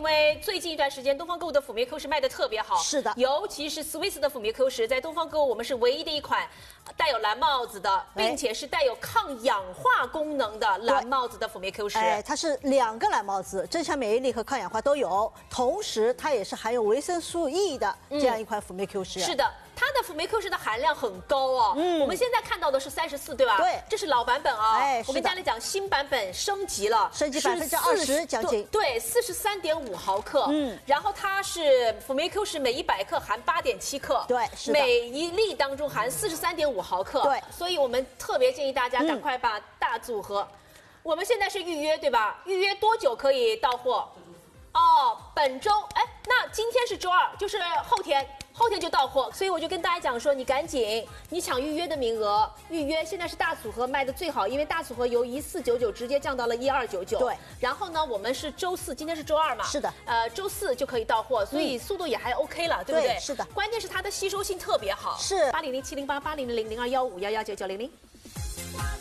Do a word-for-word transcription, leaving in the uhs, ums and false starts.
因为最近一段时间东方购物的辅酶 Q 十卖的特别好， 是的， 尤其是 Swiss 的辅酶 Q 十，在东方购物我们是唯一的一款带有蓝帽子的，并且是带有抗氧化功能的蓝帽子的辅酶 Q 十。 哎，它是两个蓝帽子，增强免疫力和抗氧化都有，同时它也是含有维生素 E 的这样一款辅酶 Q 十。 是的。 它的辅酶 Q 十的含量很高哦，嗯，我们现在看到的是三十四，对吧？ 对， 这是老版本啊。 哎， 我跟大家讲，新版本升级了， 升级百分之二十将近， 对，四十三点五毫克，嗯，然后它是辅酶 Q 十每一百克含八点七克， 对，是的， 每一粒当中含四十三点五毫克， 对， 所以我们特别建议大家赶快把大组合，嗯、我们现在是预约对吧？预约多久可以到货？哦，本周，哎，那今天是周二，就是后天。 后天就到货，所以我就跟大家讲说，你赶紧，你抢预约的名额，预约现在是大组合卖的最好，因为大组合由一四九九直接降到了一二九九。 对， 然后呢，我们是周四，今天是周二嘛？ 是的， 呃，周四就可以到货，所以速度也还 OK 了，嗯、对不对？ 是的， 关键是它的吸收性特别好。 是八零零七零八八零零零零二幺五幺幺九九零零。